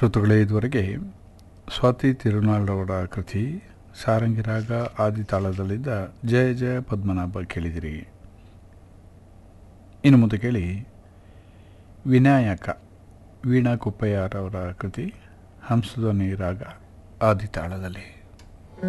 ಶ್ರೋತೃಗಳೇ, ಇದುವರೆಗೆ ಸ್ವಾತಿ ತಿರುನಾಳರವರ ಕೃತಿ ಸಾರಂಗಿ ರಾಗ ಆದಿತಾಳದಲ್ಲಿದ್ದ ಜಯ ಜಯ ಪದ್ಮನಾಭ ಕೇಳಿದಿರಿ. ಇನ್ನು ಮುಂದೆ ಕೇಳಿ ವಿನಾಯಕ ವೀಣಾ ಕುಪ್ಪಯ್ಯರವರ ಕೃತಿ ಹಂಸಧ್ವನಿ ರಾಗ ಆದಿತಾಳದಲ್ಲಿ.